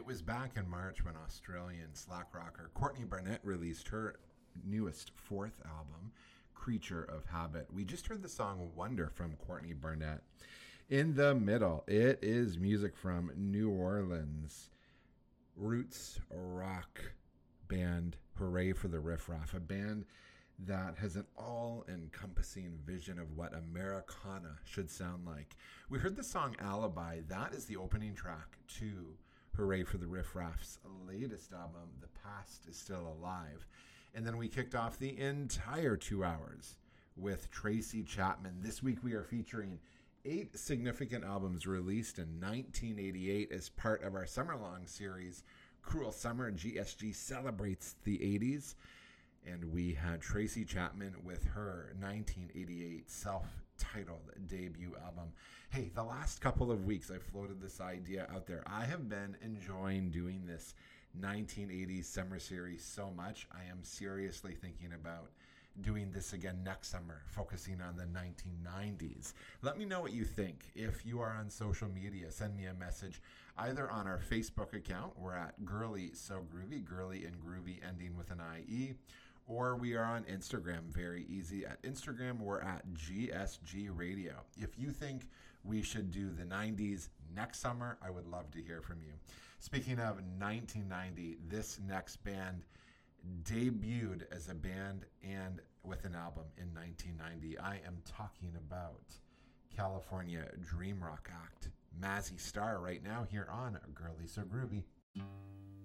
was back in March when Australian slack rocker Courtney Barnett released her newest fourth album, Creature of Habit. We just heard the song Wonder from Courtney Barnett. In the middle, it is music from New Orleans roots rock band Hooray for the Riff Raff, a band that has an all-encompassing vision of what Americana should sound like. We heard the song Alibi. That is the opening track to Hooray for the Riff Raff's latest album, The Past is Still Alive. And then we kicked off the entire 2 hours with Tracy Chapman. This week we are featuring 8 significant albums released in 1988 as part of our summer-long series, Cruel Summer. GSG celebrates the 80s. And we had Tracy Chapman with her 1988 self-titled debut album. Hey, the last couple of weeks I floated this idea out there. I have been enjoying doing this 1980s summer series so much. I am seriously thinking about doing this again next summer, focusing on the 1990s. Let me know what you think. If you are on social media, send me a message either on our Facebook account. We're at Girly So Groovy, Girly and Groovy ending with an IE. Or we are on Instagram, very easy. At Instagram, we're at GSG Radio. If you think we should do the 90s next summer, I would love to hear from you. Speaking of 1990, this next band debuted as a band and with an album in 1990. I am talking about California Dream Rock Act, Mazzy Star, right now here on Girly So Groovy.